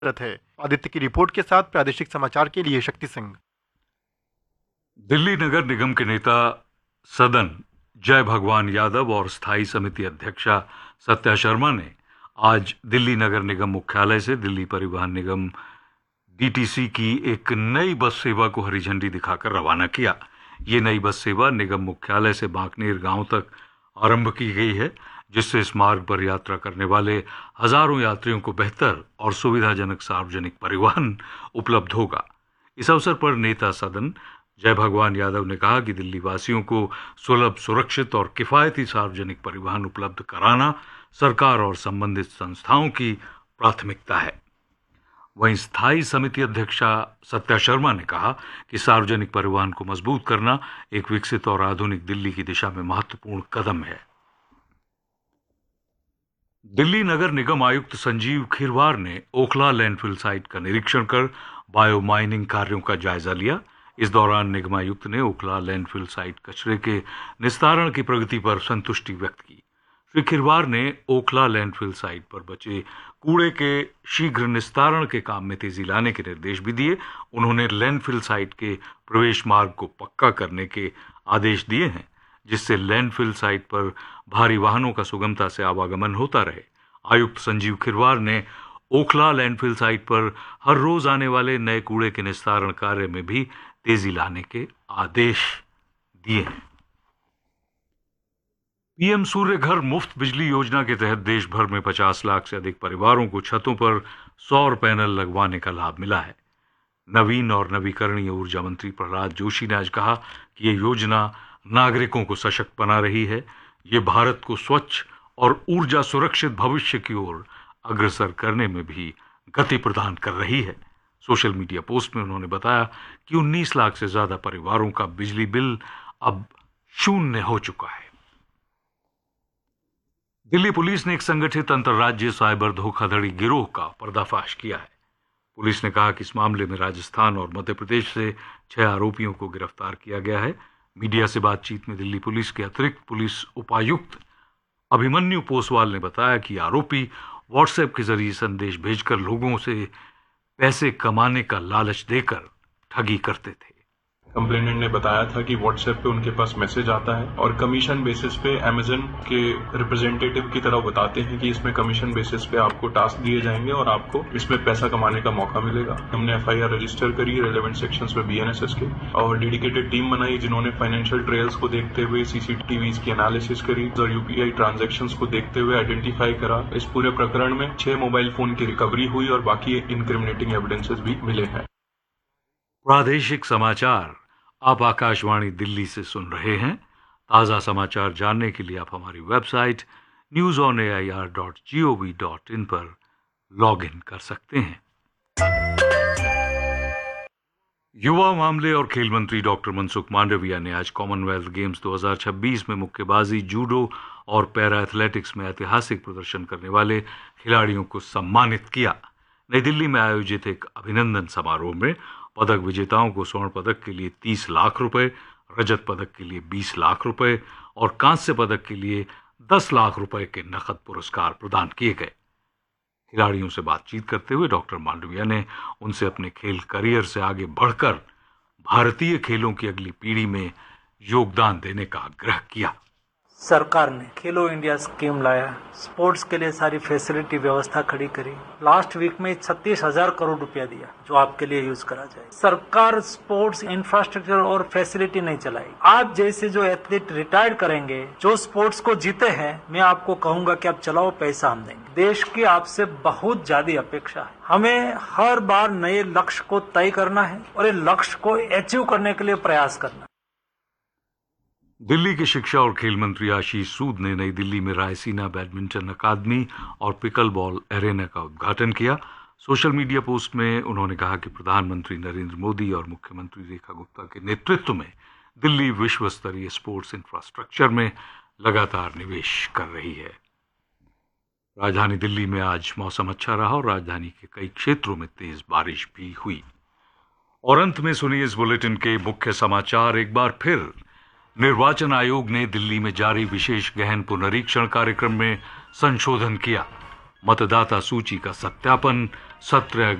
है। आदित्य की रिपोर्ट के साथ प्रादेशिक समाचार के लिए शक्ति सिंह। दिल्ली नगर निगम के नेता सदन जय भगवान यादव और स्थायी समिति अध्यक्षा सत्या शर्मा ने आज दिल्ली नगर निगम मुख्यालय से दिल्ली परिवहन निगम डीटीसी की एक नई बस सेवा को हरी झंडी दिखाकर रवाना किया। ये नई बस सेवा निगम मुख्यालय से बांकनेर गांव तक आरंभ की गई है, जिससे इस मार्ग पर यात्रा करने वाले हजारों यात्रियों को बेहतर और सुविधाजनक सार्वजनिक परिवहन उपलब्ध होगा। इस अवसर पर नेता सदन जय भगवान यादव ने कहा कि दिल्ली वासियों को सुलभ, सुरक्षित और किफायती सार्वजनिक परिवहन उपलब्ध कराना सरकार और संबंधित संस्थाओं की प्राथमिकता है। वहीं स्थायी समिति अध्यक्षा सत्या शर्मा ने कहा कि सार्वजनिक परिवहन को मजबूत करना एक विकसित और आधुनिक दिल्ली की दिशा में महत्वपूर्ण कदम है। दिल्ली नगर निगम आयुक्त संजीव खीरवार ने ओखला लैंडफिल साइट का निरीक्षण कर बायो माइनिंग कार्यों का जायजा लिया। इस दौरान निगमायुक्त ने ओखला लैंडफिल साइट कचरे के निस्तारण की प्रगति पर संतुष्टि व्यक्त की। श्री खीरवार ने ओखला लैंडफिल साइट पर बचे कूड़े के शीघ्र निस्तारण के काम में तेजी लाने के निर्देश भी दिए। उन्होंने लैंडफिल साइट के प्रवेश मार्ग को पक्का करने के आदेश दिए हैं, जिससे लैंडफिल साइट पर भारी वाहनों का सुगमता से आवागमन होता रहे। आयुक्त संजीव खीरवार ने ओखला लैंडफिल साइट पर हर रोज आने वाले नए कूड़े के निस्तारण कार्य में भी तेजी लाने के आदेश दिए हैं। पीएम सूर्य घर मुफ्त बिजली योजना के तहत देश भर में 50 लाख से अधिक परिवारों को छतों पर सौर पैनल लगवाने का लाभ मिला है। नवीन और नवीकरणीय ऊर्जा मंत्री प्रहलाद जोशी ने आज कहा कि ये योजना नागरिकों को सशक्त बना रही है। ये भारत को स्वच्छ और ऊर्जा सुरक्षित भविष्य की ओर अग्रसर करने में भी गति प्रदान कर रही है। सोशल मीडिया पोस्ट में उन्होंने बताया कि 19 लाख से ज्यादा परिवारों का बिजली बिल अब शून्य हो चुका है। दिल्ली पुलिस ने एक संगठित अंतर्राज्यीय साइबर धोखाधड़ी गिरोह का पर्दाफाश किया है। पुलिस ने कहा कि इस मामले में राजस्थान और मध्य प्रदेश से 6 आरोपियों को गिरफ्तार किया गया है। मीडिया से बातचीत में दिल्ली पुलिस के अतिरिक्त पुलिस उपायुक्त अभिमन्यु पोसवाल ने बताया कि आरोपी व्हाट्सएप के जरिए संदेश भेजकर लोगों से पैसे कमाने का लालच देकर ठगी करते थे। कंप्लेनेंट ने बताया था कि व्हाट्सएप पे उनके पास मैसेज आता है और कमीशन बेसिस पे अमेजन के रिप्रेजेंटेटिव की तरह बताते हैं कि इसमें कमीशन बेसिस पे आपको टास्क दिए जाएंगे और आपको इसमें पैसा कमाने का मौका मिलेगा। हमने एफआईआर रजिस्टर करी रेलेवेंट सेक्शंस में बीएनएसएस के और डेडिकेटेड टीम बनाई जिन्होंने फाइनेंशियल ट्रेल्स को देखते हुए सीसीटीवी की एनालिसिस करी और यूपीआई ट्रांजेक्शंस को देखते हुए आइडेंटिफाई करा। इस पूरे प्रकरण में 6 मोबाइल फोन की रिकवरी हुई और बाकी इनक्रिमिनेटिंग एविडेंसेस भी मिले हैं। प्रादेशिक समाचार आप आकाशवाणी दिल्ली से सुन रहे हैं। ताज़ा समाचार जानने के लिए आप हमारी वेबसाइट newsonair.gov.in पर लॉग इन कर सकते हैं। युवा मामले और खेल मंत्री डॉक्टर मनसुख मांडविया ने आज कॉमनवेल्थ गेम्स 2026 में मुक्केबाजी, जूडो और पैरा एथलेटिक्स में ऐतिहासिक प्रदर्शन करने वाले खिलाड़ियों को सम्मानित किया। नई दिल्ली में आयोजित एक अभिनंदन समारोह में पदक विजेताओं को स्वर्ण पदक के लिए 30 लाख रुपए, रजत पदक के लिए 20 लाख रुपए और कांस्य पदक के लिए 10 लाख रुपए के नकद पुरस्कार प्रदान किए गए। खिलाड़ियों से बातचीत करते हुए डॉक्टर मांडविया ने उनसे अपने खेल करियर से आगे बढ़कर भारतीय खेलों की अगली पीढ़ी में योगदान देने का आग्रह किया। सरकार ने खेलो इंडिया स्कीम लाया, स्पोर्ट्स के लिए सारी फैसिलिटी व्यवस्था खड़ी करी। लास्ट वीक में 36,000 करोड़ रुपया दिया जो आपके लिए यूज करा जाए। सरकार स्पोर्ट्स इंफ्रास्ट्रक्चर और फैसिलिटी नहीं चलाई। आप जैसे जो एथलीट रिटायर्ड करेंगे, जो स्पोर्ट्स को जीते हैं, मैं आपको कहूंगा कि आप चलाओ, पैसा हम देंगे। देश की आपसे बहुत ज्यादा अपेक्षा है। हमें हर बार नए लक्ष्य को तय करना है और ये लक्ष्य को अचीव करने के लिए प्रयास करना। दिल्ली के शिक्षा और खेल मंत्री आशीष सूद ने नई दिल्ली में रायसीना बैडमिंटन अकादमी और पिकल बॉल एरेना का उद्घाटन किया। सोशल मीडिया पोस्ट में उन्होंने कहा कि प्रधानमंत्री नरेंद्र मोदी और मुख्यमंत्री रेखा गुप्ता के नेतृत्व में दिल्ली विश्व स्तरीय स्पोर्ट्स इंफ्रास्ट्रक्चर में लगातार निवेश कर रही है। राजधानी दिल्ली में आज मौसम अच्छा रहा और राजधानी के कई क्षेत्रों में तेज बारिश भी हुई। और अंत में सुनिए इस बुलेटिन के मुख्य समाचार एक बार फिर। निर्वाचन आयोग ने दिल्ली में जारी विशेष गहन पुनरीक्षण कार्यक्रम में संशोधन किया। मतदाता सूची का सत्यापन सत्र